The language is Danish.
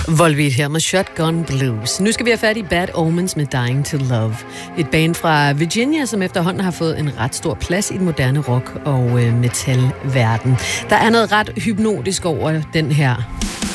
Volbeat her med Shotgun Blues. Nu skal vi have fat i Bad Omens med Dying to Love. Et band fra Virginia, som efterhånden har fået en ret stor plads i den moderne rock- og metalverden. Der er noget ret hypnotisk over den her